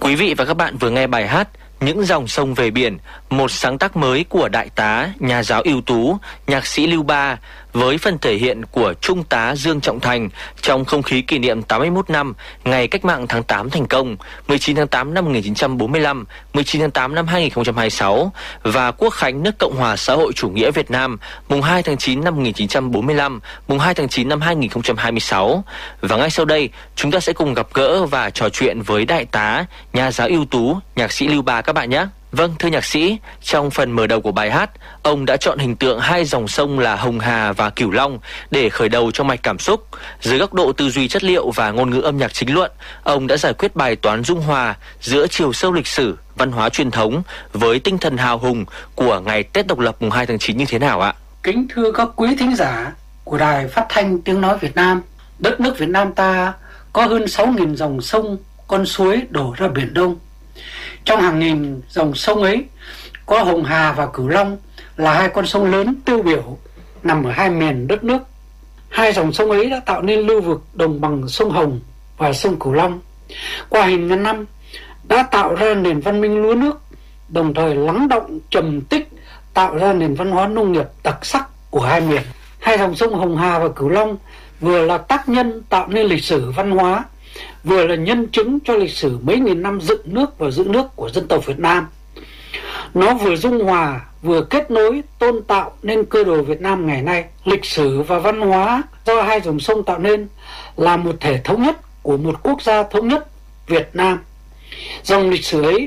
Quý vị và các bạn vừa nghe bài hát Những dòng sông về biển, một sáng tác mới của đại tá, nhà giáo ưu tú, nhạc sĩ Lưu Ba với phần thể hiện của Trung tá Dương Trọng Thành trong không khí kỷ niệm 81 năm ngày Cách mạng tháng 8 thành công 19 tháng 8 năm 1945, 19 tháng 8 năm 2026 và Quốc khánh nước Cộng hòa xã hội chủ nghĩa Việt Nam mùng 2 tháng 9 năm 1945, mùng 2 tháng 9 năm 2026. Và ngay sau đây, chúng ta sẽ cùng gặp gỡ và trò chuyện với đại tá, nhà giáo ưu tú, nhạc sĩ Lưu Ba các bạn nhé. Vâng, thưa nhạc sĩ, trong phần mở đầu của bài hát, ông đã chọn hình tượng hai dòng sông là Hồng Hà và Cửu Long để khởi đầu cho mạch cảm xúc. Dưới góc độ tư duy chất liệu và ngôn ngữ âm nhạc chính luận, ông đã giải quyết bài toán dung hòa giữa chiều sâu lịch sử, văn hóa truyền thống với tinh thần hào hùng của ngày Tết độc lập mùng 2 tháng 9 như thế nào ạ? Kính thưa các quý thính giả của Đài Phát thanh Tiếng nói Việt Nam, đất nước Việt Nam ta có hơn 6.000 dòng sông, con suối đổ ra Biển Đông. Trong hàng nghìn dòng sông ấy, có Hồng Hà và Cửu Long là hai con sông lớn tiêu biểu nằm ở hai miền đất nước. Hai dòng sông ấy đã tạo nên lưu vực đồng bằng sông Hồng và sông Cửu Long. Qua hàng ngàn năm đã tạo ra nền văn minh lúa nước, đồng thời lắng động trầm tích tạo ra nền văn hóa nông nghiệp đặc sắc của hai miền. Hai dòng sông Hồng Hà và Cửu Long vừa là tác nhân tạo nên lịch sử văn hóa, vừa là nhân chứng cho lịch sử mấy nghìn năm dựng nước và giữ nước của dân tộc Việt Nam. Nó vừa dung hòa, vừa kết nối, tôn tạo nên cơ đồ Việt Nam ngày nay. Lịch sử và văn hóa do hai dòng sông tạo nên là một thể thống nhất của một quốc gia thống nhất Việt Nam. Dòng lịch sử ấy